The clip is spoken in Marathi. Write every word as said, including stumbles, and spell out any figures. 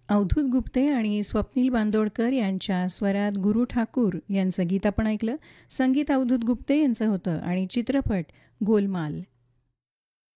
अवधूत गुप्ते आणि स्वप्नील बांदोडकर यांच्या स्वरात गुरु ठाकूर यांचं गीत आपण ऐकलं. संगीत अवधूत गुप्ते यांचं होतं आणि चित्रपट गोलमाल.